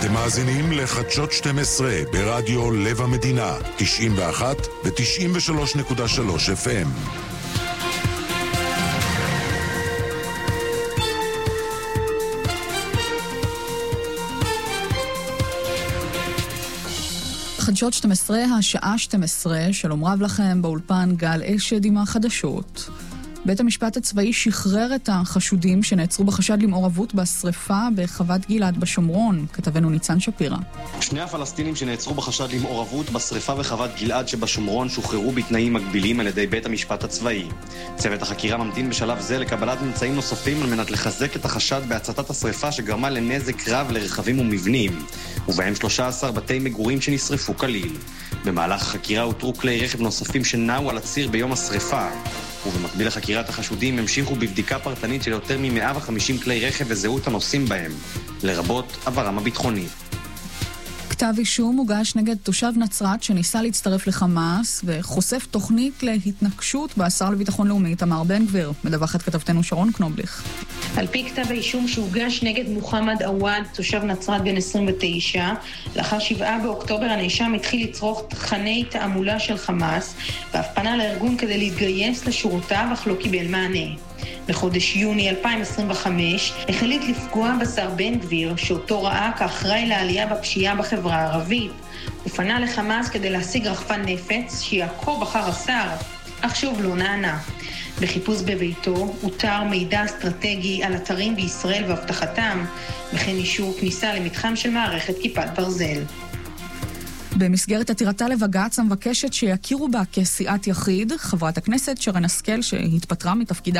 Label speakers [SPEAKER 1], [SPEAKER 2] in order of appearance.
[SPEAKER 1] אתם מאזינים לחדשות 12 ברדיו לב המדינה, 91 ו-93.3 FM.
[SPEAKER 2] חדשות 12, השעה 12, שלום רב לכם, באולפן גל אשד עם החדשות. בית המשפט הצבאי שחרר את החשודים שנעצרו בחשד למעורבות בשריפה בחוות גלעד בשומרון, כתבנו ניצן שפירא.
[SPEAKER 3] שני הפלסטינים שנעצרו בחשד למעורבות בשריפה בחוות גלעד שבשומרון שוחררו בתנאים מגבילים על ידי בית המשפט הצבאי. צוות החקירה ממתין בשלב זה לקבלת ממצאים נוספים על מנת לחזק את החשד בהצתת השריפה שגרמה לנזק רב לרכבים ומבנים, ובהם 13 בתי מגורים שנשרפו כליל. במהלך החקירה הותרו כלי רכב נוספים שנעו על הציר ביום השריפה, ובמקביל לחקירת החשודים המשיכו בבדיקה פרטנית של יותר מ-150 כלי רכב וזהות הנוסעים בהם, לרבות עברם הביטחוני.
[SPEAKER 2] כתב אישום הוגש נגד תושב נצרת שניסה להצטרף לחמאס וחושף תוכנית להתנקשות בשר לביטחון לאומי תמר בן גביר. מדווחת כתבתנו שרון קנובליך.
[SPEAKER 4] על פי כתב האישום שהוגש נגד מוחמד עווד, תושב נצרת בן 29, לאחר 7 באוקטובר הנאשם התחיל לצרוך תכני תעמולה של חמאס ואף פנה לארגון כדי להתגייס לשורותיו, אך לא קיבל מענה. בחודש יוני 2025 החליט לפגוע בשר בן גביר, שאותו ראה כאחראי לעלייה בפשיעה בחברה הערבית. הוא פנה לחמאס כדי להשיג רחפן נפץ שיעקוב אחר השר, אך שוב לא נענה. בחיפוש בביתו הותר מידע אסטרטגי על אתרים בישראל והבטחתם, וכן אישור כניסה למתחם של מערכת כיפת ברזל.
[SPEAKER 2] במסגרת עתירתה לבג"ץ המבקשת שיכירו בה כסיעת יחיד, חברת הכנסת שרן השכל שהתפטרה מתפקידה